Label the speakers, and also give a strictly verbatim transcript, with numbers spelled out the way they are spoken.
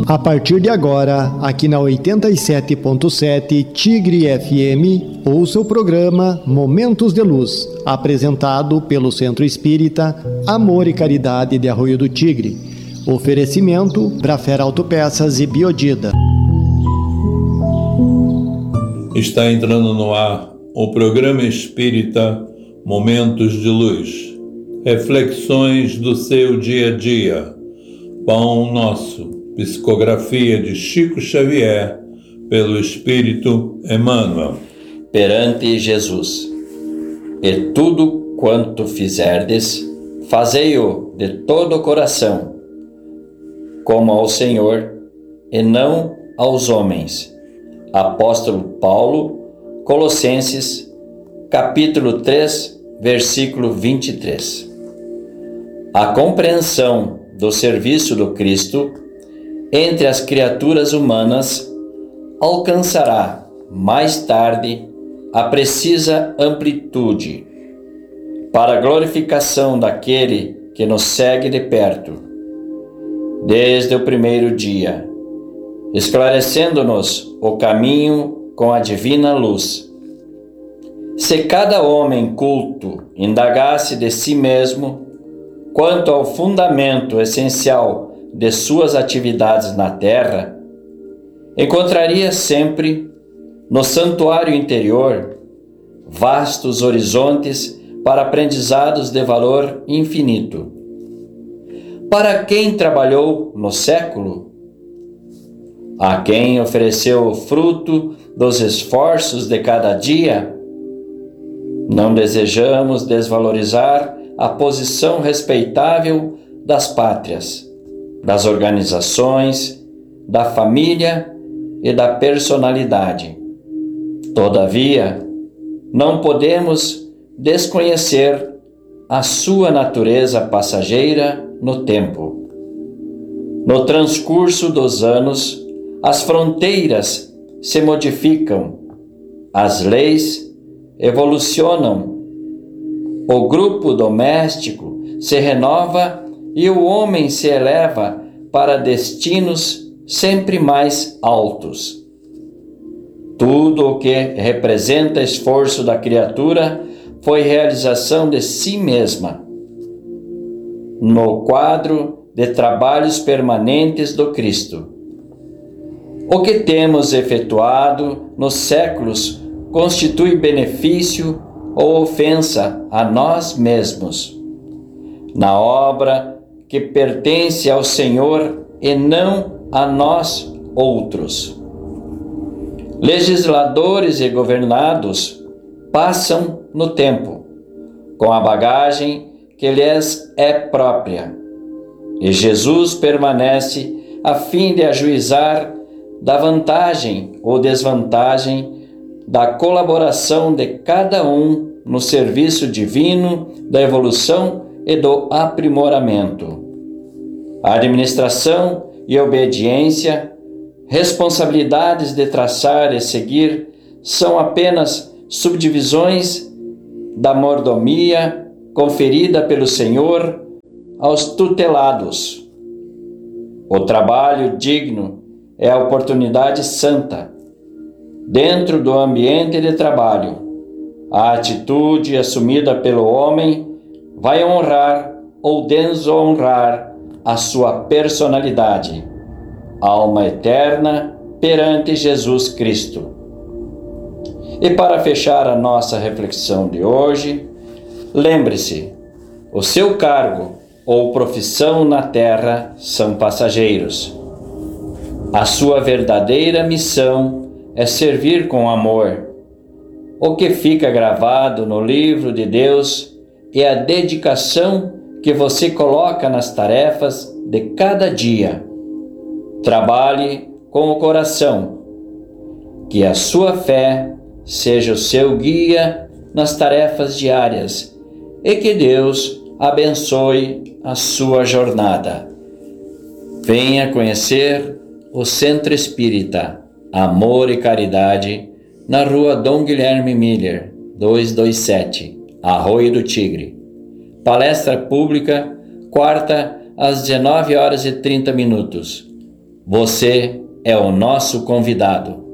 Speaker 1: A partir de agora, aqui na oitenta e sete ponto sete Tigre F M, ouça o programa Momentos de Luz, apresentado pelo Centro Espírita Amor e Caridade de Arroio do Tigre. Oferecimento Brafera Autopeças e Biodida.
Speaker 2: Está entrando no ar o programa espírita Momentos de Luz. Reflexões do seu dia a dia. Pão Nosso. Psicografia de Chico Xavier, pelo Espírito Emmanuel.
Speaker 3: Perante Jesus. E tudo quanto fizerdes, fazei-o de todo o coração, como ao Senhor, e não aos homens. Apóstolo Paulo, Colossenses, capítulo três, versículo vinte e três. A compreensão do serviço do Cristo entre as criaturas humanas alcançará, mais tarde, a precisa amplitude, para a glorificação daquele que nos segue de perto, desde o primeiro dia, esclarecendo-nos o caminho com a divina luz. Se cada homem culto indagasse de si mesmo quanto ao fundamento essencial de suas atividades na terra, encontraria sempre, no santuário interior, vastos horizontes para aprendizados de valor infinito. Para quem trabalhou no século, a quem ofereceu o fruto dos esforços de cada dia, não desejamos desvalorizar a posição respeitável das pátrias, das organizações, da família e da personalidade. Todavia, não podemos desconhecer a sua natureza passageira no tempo. No transcurso dos anos, as fronteiras se modificam, as leis evolucionam, o grupo doméstico se renova e o homem se eleva para destinos sempre mais altos. Tudo o que representa esforço da criatura foi realização de si mesma, no quadro de trabalhos permanentes do Cristo. O que temos efetuado nos séculos constitui benefício ou ofensa a nós mesmos, na obra que pertence ao Senhor e não a nós outros. Legisladores e governados passam no tempo, com a bagagem que lhes é própria, e Jesus permanece a fim de ajuizar da vantagem ou desvantagem da colaboração de cada um no serviço divino da evolução e do aprimoramento. A administração e obediência, responsabilidades de traçar e seguir, são apenas subdivisões da mordomia conferida pelo Senhor aos tutelados. O trabalho digno é a oportunidade santa. Dentro do ambiente de trabalho, a atitude assumida pelo homem vai honrar ou desonrar a sua personalidade, alma eterna perante Jesus Cristo. E para fechar a nossa reflexão de hoje, lembre-se, o seu cargo ou profissão na terra são passageiros. A sua verdadeira missão é servir com amor. O que fica gravado no livro de Deus é a dedicação que você coloca nas tarefas de cada dia. Trabalhe com o coração. Que a sua fé seja o seu guia nas tarefas diárias e que Deus abençoe a sua jornada. Venha conhecer o Centro Espírita Amor e Caridade na rua Dom Guilherme Miller, duzentos e vinte e sete, Arroio do Tigre. Palestra pública, quarta, às dezenove horas e trinta minutos. Você é o nosso convidado.